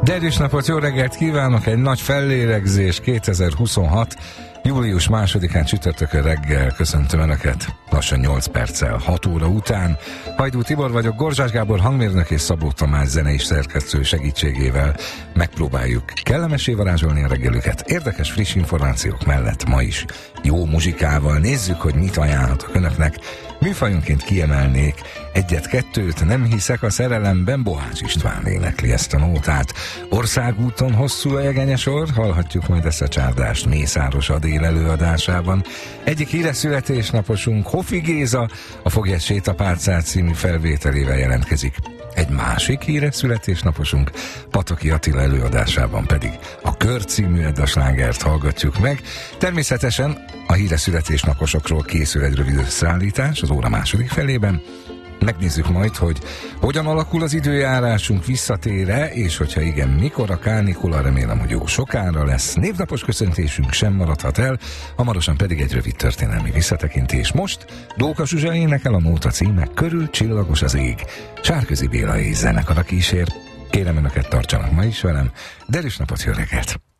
Derűs napot, jó reggelt kívánok! Egy nagy fellélegzés 2026. július 2-án csütörtökön reggel köszöntöm Önöket. Lassan 8 perccel 6 óra után. Hajdú Tibor vagyok, Gorzsás Gábor hangmérnök és Szabó Tamás zenei szerkesztő segítségével megpróbáljuk kellemessé varázsolni a reggelüket. Érdekes, friss információk mellett ma is jó muzsikával. Nézzük, hogy mit ajánlhatok Önöknek. Műfajonként kiemelnék egyet-kettőt, Nem hiszek a szerelemben, Bohács István énekli ezt a nótát. Országúton hosszú a jegenyesor, hallhatjuk majd ezt a csárdást Mészáros Adél előadásában. Egyik híres születésnaposunk, Hofi Géza, a Fogj egy sétapálcát című felvételével jelentkezik. Egy másik híres születésnaposunk, Pataki Attila előadásában pedig a Kör című eddaslágert hallgatjuk meg. Természetesen a híres születésnaposokról készül egy rövid összeállítás az óra második felében. Megnézzük majd, hogy hogyan alakul az időjárásunk visszatére, és hogyha igen, mikor a kánikula, remélem, hogy jó sokára lesz. Névnapos köszöntésünk sem maradhat el, hamarosan pedig egy rövid történelmi visszatekintés. Most Dóka Zsuzsa énekel, a nóta címe Körül csillagos az ég. Sárközi Béla és zenekar a kísér. Kérem Önöket, tartsanak ma is velem. Derűs napot, jó reggelt!